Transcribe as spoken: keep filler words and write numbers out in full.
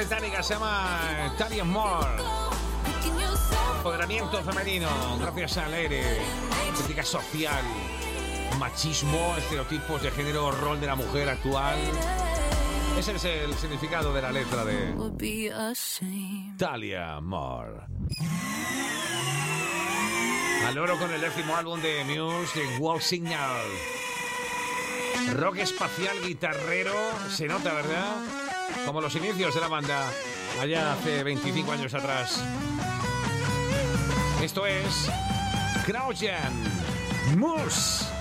británica, se llama Talia Moore. Empoderamiento femenino, gracias al aire, crítica social, machismo, estereotipos de género, rol de la mujer actual. Ese es el significado de la letra de Talia Moore. Al oro con el décimo álbum de Muse, The Wall Signal. Rock espacial, guitarrero, se nota, ¿verdad? Como los inicios de la banda allá hace veinticinco años atrás. Esto es Krautjan Muse.